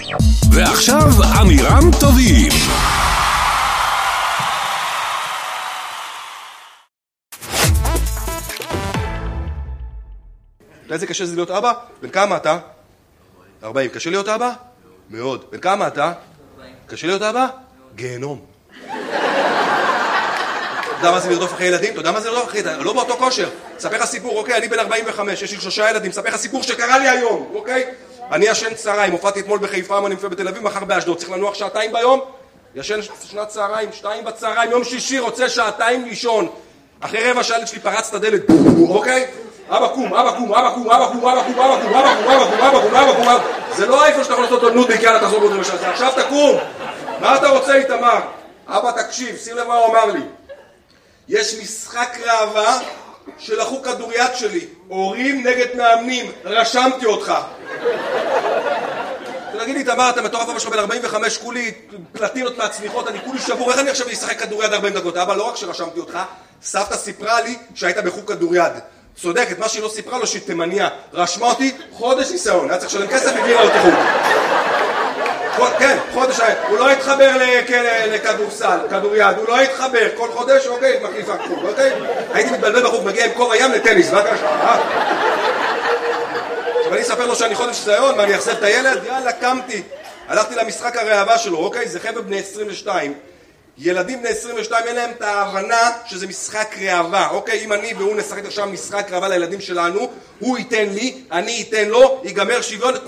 ועכשיו אמירם טובים. איזה קשה זה להיות אבא? בן כמה אתה? 40. קשה להיות אבא? מאוד. בן כמה אתה? 40. קשה להיות אבא? גיהנום. אתה יודע מה זה לרדוף אחרי ילדים? אתה יודע מה זה לרדוף אחרי? לא באותו כושר. ספר לך סיפור, אוקיי? אני בן 45, יש לי 3 ילדים. ספר לך סיפור שקרה לי היום, אוקיי? אני ישן צהריים, הופעתי אתמול בחיפה, אני מופיע בתל אביב, מחר באשדוד. צריך לנוח 2 ביום? ישן שנת צהריים, 2 בצהריים, יום שישי רוצה 2 לישון. אחרי רבע שעה שלי פרץ את הדלת, אוקיי? אבא קום, אבא קום, אבא קום, אבא קום, אבא קום, אבא קום, אבא קום, אבא קום, אבא קום, אבא קום, אבא קום. זה לא איפה שאתה יכול לעשות אותו נודניק, יאללה תחזור בו למשל. עכשיו תקום. מה אתה רוצה איתמר? אבא תקשיב, שים לב מה הוא אמר לי. יש משחק ראווה שלקחו כדוריד שלי, הורים נגד מאמנים, רשמתי אותך. תגיד לי, תמר, אתה מטורף, אבא שלך בן 45, כולי פלטינות מהצמיחות, אני כולי שבור, איך אני עכשיו אשחק כדוריד 40 דקות? אבא, לא רק שרשמתי אותך, סבתא סיפרה לי שהיית בחוג כדוריד. צודקת, מה שהיא לא סיפרה לו שהיא תימניה. רשמה אותי חודש ניסיון, היה צריך לשלם כסף והגיעה אותי חוג. כן, חודש, הוא לא התחבר לכדורסל, כדוריד, הוא לא התחבר, כל חודש, אוקיי, מחליפה חוג, אוקיי? הייתי מתבלבל בחוג, מגיע עם כובע ים לטניס, בבקשה. עכשיו אני אספר לו שאני חודש ניסיון ואני אחזב את הילד, יאללה, קמתי. הלכתי למשחק הראווה שלו, אוקיי? זה חבר'ה בני 22. ילדים בני 22 אין להם את ההבנה שזה משחק ראווה, אוקיי? אם אני והוא נשחק עכשיו משחק ראווה לילדים שלנו, הוא ייתן לי, אני ייתן לו, ייגמר שוויון.